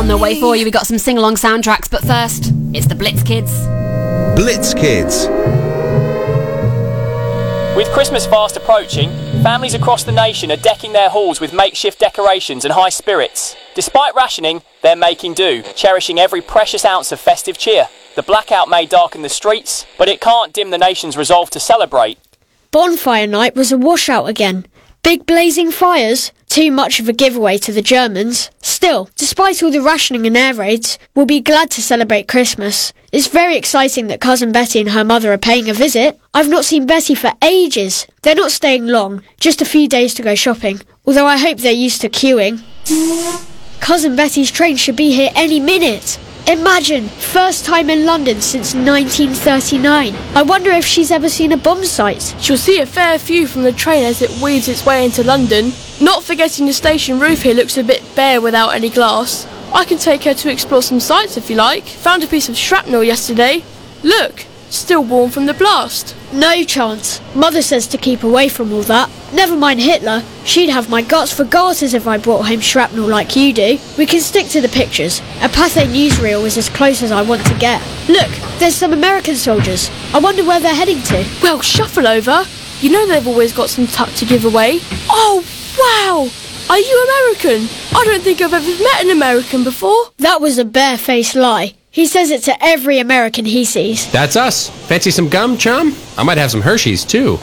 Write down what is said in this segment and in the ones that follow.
On the way for you, we got some sing-along soundtracks, but first, it's the Blitz Kids. Blitz Kids. With Christmas fast approaching, families across the nation are decking their halls with makeshift decorations and high spirits. Despite rationing, they're making do, cherishing every precious ounce of festive cheer. The blackout may darken the streets, but it can't dim the nation's resolve to celebrate. Bonfire night was a washout again. Big blazing fires, too much of a giveaway to the Germans. Still, despite all the rationing and air raids, we'll be glad to celebrate Christmas. It's very exciting that Cousin Betty and her mother are paying a visit. I've not seen Betty for ages. They're not staying long, just a few days to go shopping, although I hope they're used to queuing. Cousin Betty's train should be here any minute. Imagine, first time in London since 1939. I wonder if she's ever seen a bomb site. She'll see a fair few from the train as it weaves its way into London. Not forgetting the station roof here looks a bit bare without any glass. I can take her to explore some sights if you like. Found a piece of shrapnel yesterday. Look, still warm from the blast. No chance. Mother says to keep away from all that. Never mind Hitler. She'd have my guts for garters if I brought home shrapnel like you do. We can stick to the pictures. A Pathé newsreel is as close as I want to get. Look, there's some American soldiers. I wonder where they're heading to. Well, shuffle over. You know they've always got some tuck to give away. Oh, wow! Are you American? I don't think I've ever met an American before. That was a barefaced lie. He says it to every American he sees. That's us. Fancy some gum, chum? I might have some Hershey's, too.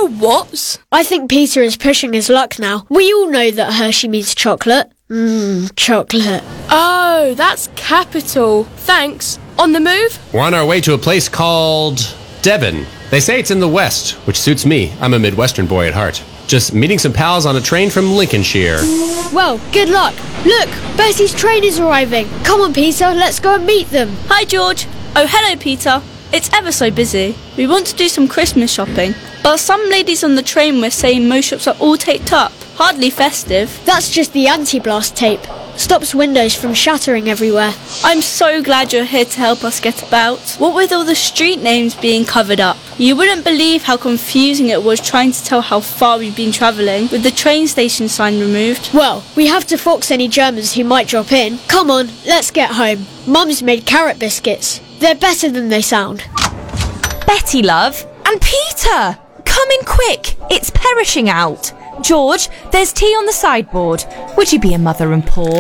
What? I think Peter is pushing his luck now. We all know that Hershey means chocolate. Chocolate. Oh, that's capital. Thanks. On the move? We're on our way to a place called Devon. They say it's in the West, which suits me. I'm a Midwestern boy at heart. Just meeting some pals on a train from Lincolnshire. Well, good luck. Look, Betty's train is arriving. Come on, Peter, let's go and meet them. Hi, George. Oh, hello, Peter. It's ever so busy. We want to do some Christmas shopping, but some ladies on the train were saying most shops are all taped up. Hardly festive. That's just the anti-blast tape. Stops windows from shattering everywhere. I'm so glad you're here to help us get about. What with all the street names being covered up? You wouldn't believe how confusing it was trying to tell how far we've been travelling with the train station sign removed. Well, we have to fox any Germans who might drop in. Come on, let's get home. Mum's made carrot biscuits. They're better than they sound. Betty, love. And Peter! Come in quick. It's perishing out. George, there's tea on the sideboard. Would you be a mother and pour?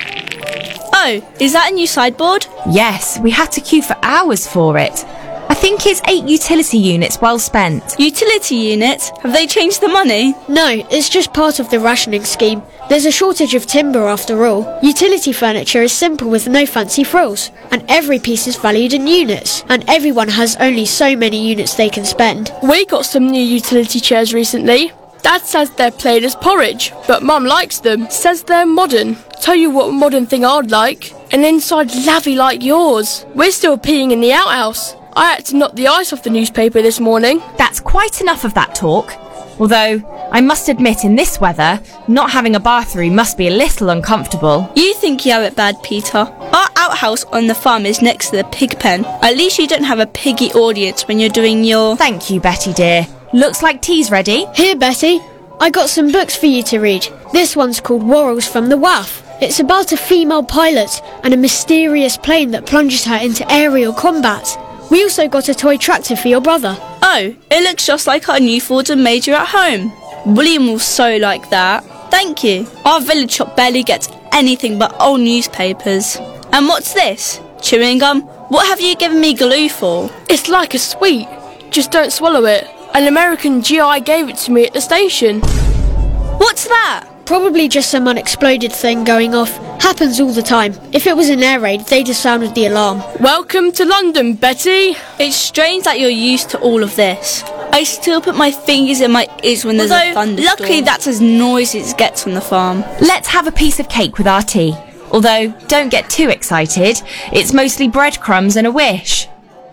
Oh, is that a new sideboard? Yes, we had to queue for hours for it. I think it's 8 utility units well spent. Utility units? Have they changed the money? No, it's just part of the rationing scheme. There's a shortage of timber after all. Utility furniture is simple with no fancy frills, and every piece is valued in units, and everyone has only so many units they can spend. We got some new utility chairs recently. Dad says they're plain as porridge, but Mum likes them. Says they're modern. Tell you what modern thing I'd like. An inside lavvy like yours. We're still peeing in the outhouse. I had to knock the ice off the newspaper this morning. That's quite enough of that talk. Although, I must admit in this weather, not having a bathroom must be a little uncomfortable. You think you have it bad, Peter. Our outhouse on the farm is next to the pig pen. At least you don't have a piggy audience when you're doing your... Thank you, Betty dear. Looks like tea's ready. Here, Betty. I got some books for you to read. This one's called Worrells from the WAF. It's about a female pilot and a mysterious plane that plunges her into aerial combat. We also got a toy tractor for your brother. Oh, it looks just like our new Ford and Major at home. William will so like that. Thank you. Our village shop barely gets anything but old newspapers. And what's this? Chewing gum? What have you given me glue for? It's like a sweet. Just don't swallow it. An American GI gave it to me at the station. What's that? Probably just some unexploded thing going off. Happens all the time. If it was an air raid, they'd have sounded the alarm. Welcome to London, Betty. It's strange that you're used to all of this. I still put my fingers in my ears when there's a thunderstorm. Luckily that's as noisy as it gets on the farm. Let's have a piece of cake with our tea. Although, don't get too excited. It's mostly breadcrumbs and a wish.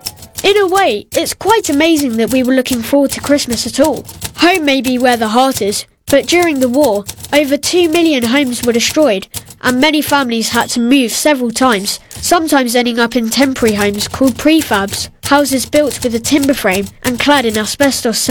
In a way, it's quite amazing that we were looking forward to Christmas at all. Home may be where the heart is, but during the war, over 2 million homes were destroyed, and many families had to move several times, sometimes ending up in temporary homes called prefabs, houses built with a timber frame and clad in asbestos